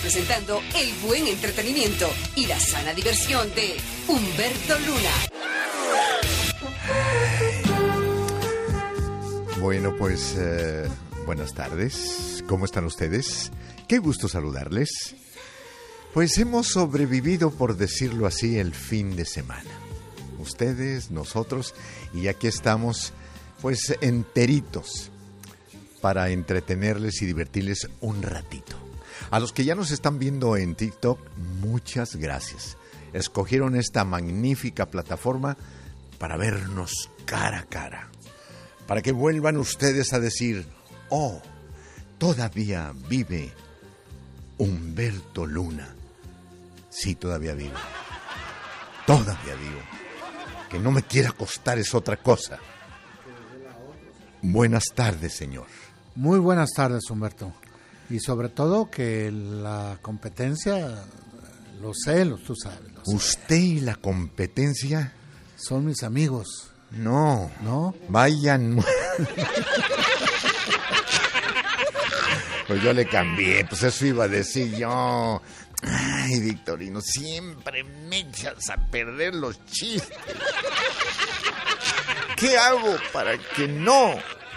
presentando el buen entretenimiento y la sana diversión de Humberto Luna. Bueno, pues buenas tardes. ¿Cómo están ustedes? Qué gusto saludarles. Pues hemos sobrevivido, por decirlo así, el fin de semana. Ustedes, nosotros, y aquí estamos, pues enteritos, para entretenerles y divertirles un ratito. A los que ya nos están viendo en TikTok, muchas gracias. Escogieron esta magnífica plataforma para vernos cara a cara. Para que vuelvan ustedes a decir, oh, todavía vive Humberto Luna. Sí, todavía vivo. Todavía vivo. Que no me quiera costar es otra cosa. Buenas tardes, señor. Muy buenas tardes, Humberto. Y sobre todo que la competencia, tú sabes. ¿Usted y la competencia? Son mis amigos. No. ¿No? Vayan. Pues yo le cambié, pues eso iba a decir yo. Ay, Victorino, siempre me echas a perder los chistes. ¿Qué hago para que no?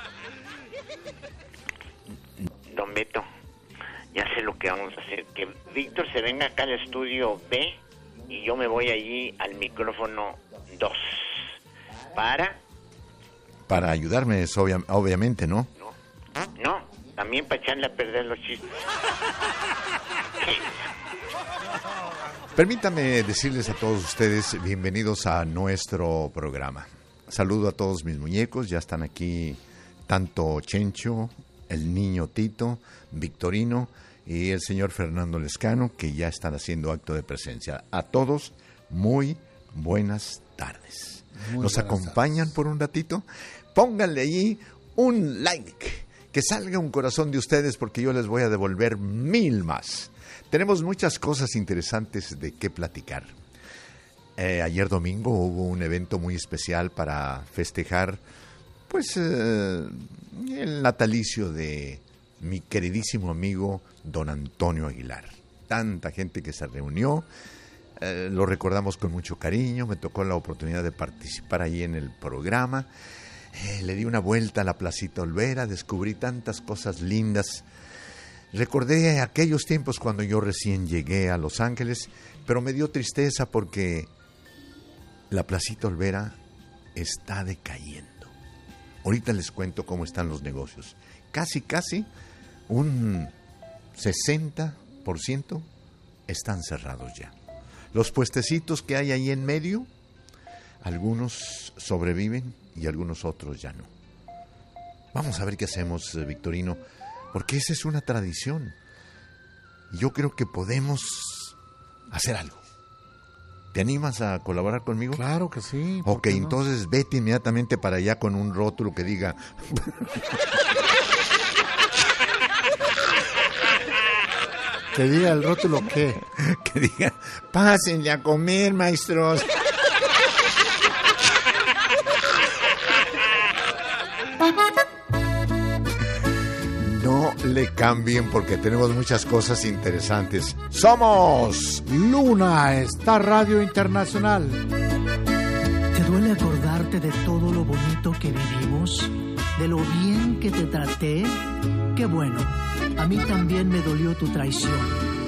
Don Beto, ya sé lo que vamos a hacer. Que Víctor se venga acá al estudio B y yo me voy allí al micrófono 2. Para ayudarme, es obviamente, ¿no? No, también para echarle a perder los chistes. Permítame decirles a todos ustedes, bienvenidos a nuestro programa. Saludo a todos mis muñecos, ya están aquí tanto Chencho, el niño Tito, Victorino y el señor Fernando Lescano, que ya están haciendo acto de presencia. A todos, muy buenas tardes. ¿Nos acompañan por un ratito? Pónganle allí un like, que salga un corazón de ustedes, porque yo les voy a devolver 1000 más. Tenemos muchas cosas interesantes de qué platicar. Ayer domingo hubo un evento muy especial para festejar, pues, el natalicio de mi queridísimo amigo don Antonio Aguilar. Tanta gente que se reunió, lo recordamos con mucho cariño. Me tocó la oportunidad de participar ahí en el programa. Le di una vuelta a la Placita Olvera, descubrí tantas cosas lindas. Recordé aquellos tiempos cuando yo recién llegué a Los Ángeles, pero me dio tristeza porque la Placita Olvera está decayendo. Ahorita les cuento cómo están los negocios. Casi un 60% están cerrados ya. Los puestecitos que hay ahí en medio, algunos sobreviven y algunos otros ya no. Vamos a ver qué hacemos, Victorino, porque esa es una tradición. Yo creo que podemos hacer algo. ¿Te animas a colaborar conmigo? Claro que sí. Ok, entonces vete inmediatamente para allá con un rótulo que diga... ¿Que diga el rótulo qué? Que diga, pásenle a comer, maestros. No le cambien porque tenemos muchas cosas interesantes. ¡Somos Luna Star Radio Internacional! ¿Te duele acordarte de todo lo bonito que vivimos? ¿De lo bien que te traté? ¡Qué bueno! A mí también me dolió tu traición.